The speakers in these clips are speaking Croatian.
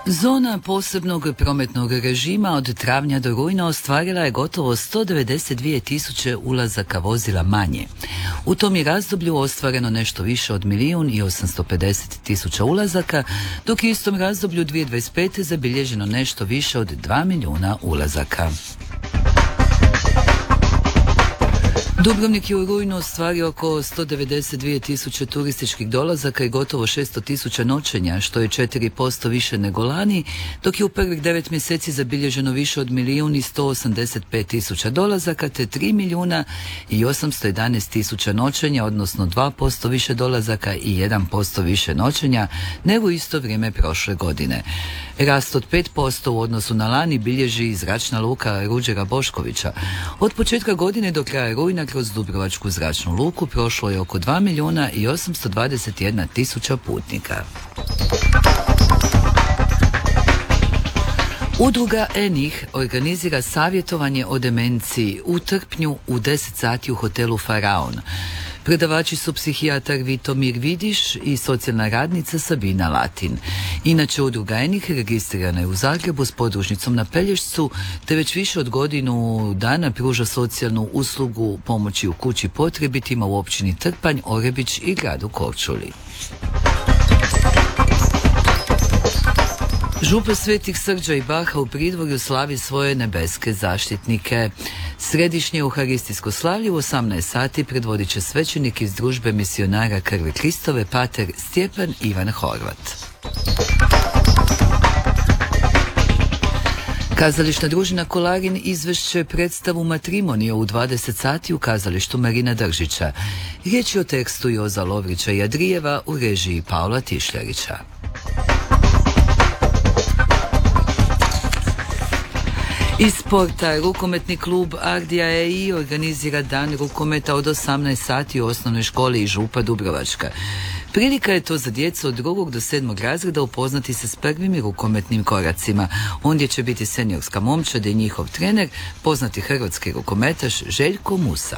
Zona posebnog prometnog režima od travnja do rujna ostvarila je gotovo 192 tisuće ulazaka vozila manje. U tom je razdoblju ostvareno nešto više od 1.850.000 ulazaka, dok je u istom razdoblju 2025. zabilježeno nešto više od 2 milijuna ulazaka. Dubrovnik je u rujnu ostvario oko 192 tisuće turističkih dolazaka i gotovo 600 tisuća noćenja, što je 4% više nego lani, dok je u prvih 9 mjeseci zabilježeno više od 1.185.000 dolazaka te 3.811.000 noćenja, odnosno 2% više dolazaka i 1% više noćenja nego isto vrijeme prošle godine. Rast od 5% u odnosu na lani bilježi i zračna luka Ruđera Boškovića. Od početka godine do kraja rujna kroz Dubrovačku zračnu luku prošlo je oko 2.821.000 putnika. Udruga ENIH organizira savjetovanje o demenciji u Trpnju u 10 sati u hotelu Faraon. Predavači su psihijatar Vitomir Vidiš i socijalna radnica Sabina Latin. Inače, udruga ENIH registrirana je u Zagrebu s podružnicom na Pelješcu, te već više od godinu dana pruža socijalnu uslugu pomoći u kući potrebitima u općini Trpanj, Orebić i gradu Korčuli. Župa Svetih Srđa i Baha u Pridvorju slavi svoje nebeske zaštitnike. Središnje euharistijsko slavlje u 18 sati predvodit će svećenik iz družbe misionara Krvi Kristove, pater Stjepan Ivan Horvat. Kazališna družina Kolarin izvešće predstavu Matrimonio u 20 sati u kazalištu Marina Držića. Riječ je o tekstu Joza Lovrića i Adrijeva u režiji Paula Tišljarića. Iz sporta, rukometni klub Ardija EI organizira dan rukometa od 18 sati u osnovnoj školi i Župa Dubrovačka. Prilika je to za djecu od 2. do 7. razreda upoznati se s prvim rukometnim koracima. Ondje će biti seniorska momčad i njihov trener, poznati hrvatski rukometaš Željko Musa.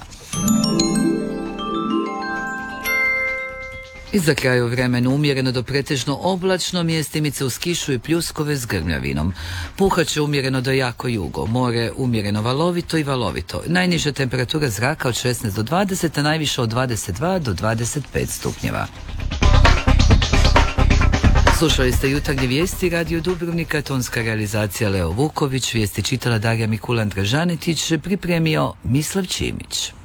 I za kraj vremenu umjereno do pretežno oblačno, mjestimice uz kišu i pljuskove s grmljavinom. Puhat će umjereno do jako jugo, more umjereno valovito i valovito. Najniža temperatura zraka od 16 do 20, a najviša od 22 do 25 stupnjeva. Slušali ste jutarnje vijesti Radio Dubrovnika, tonska realizacija Leo Vuković, vijesti čitala Darija Mikulan Dražanetić, pripremio Mislav Čimić.